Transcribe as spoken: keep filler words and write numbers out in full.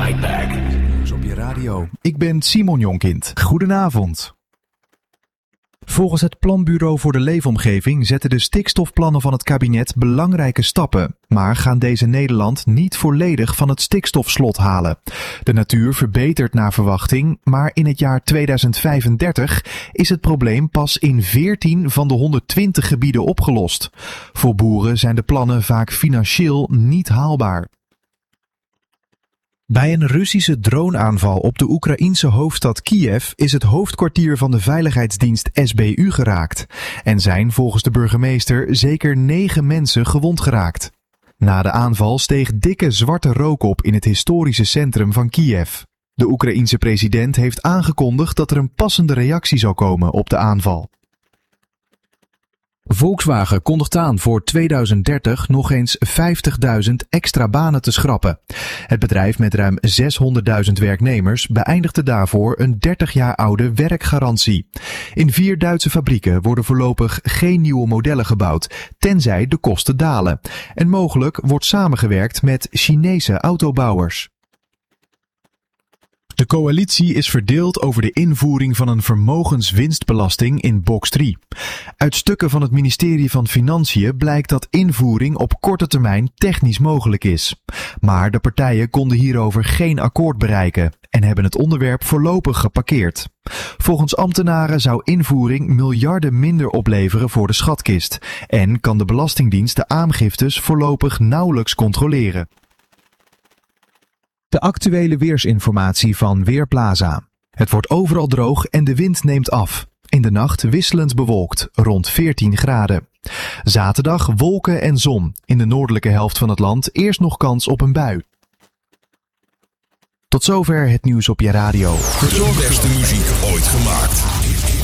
Fight Back. Nieuws op je radio. Ik ben Simon Jonkind. Goedenavond. Volgens het Planbureau voor de Leefomgeving zetten de stikstofplannen van het kabinet belangrijke stappen, maar gaan deze Nederland niet volledig van het stikstofslot halen. De natuur verbetert naar verwachting, maar in het jaar tweeduizend vijfendertig is het probleem pas in veertien van de honderdtwintig gebieden opgelost. Voor boeren zijn de plannen vaak financieel niet haalbaar. Bij een Russische droneaanval op de Oekraïense hoofdstad Kiev is het hoofdkwartier van de veiligheidsdienst S B U geraakt en zijn volgens de burgemeester zeker negen mensen gewond geraakt. Na de aanval steeg dikke zwarte rook op in het historische centrum van Kiev. De Oekraïense president heeft aangekondigd dat er een passende reactie zal komen op de aanval. Volkswagen kondigt aan voor tweeduizend dertig nog eens vijftigduizend extra banen te schrappen. Het bedrijf met ruim zeshonderdduizend werknemers beëindigde daarvoor een dertig jaar oude werkgarantie. In vier Duitse fabrieken worden voorlopig geen nieuwe modellen gebouwd, tenzij de kosten dalen. En mogelijk wordt samengewerkt met Chinese autobouwers. De coalitie is verdeeld over de invoering van een vermogenswinstbelasting in box drie. Uit stukken van het ministerie van Financiën blijkt dat invoering op korte termijn technisch mogelijk is. Maar de partijen konden hierover geen akkoord bereiken en hebben het onderwerp voorlopig geparkeerd. Volgens ambtenaren zou invoering miljarden minder opleveren voor de schatkist en kan de Belastingdienst de aangiftes voorlopig nauwelijks controleren. De actuele weersinformatie van Weerplaza. Het wordt overal droog en de wind neemt af. In de nacht wisselend bewolkt, rond veertien graden. Zaterdag wolken en zon. In de noordelijke helft van het land eerst nog kans op een bui. Tot zover het nieuws op je radio. De beste muziek ooit gemaakt.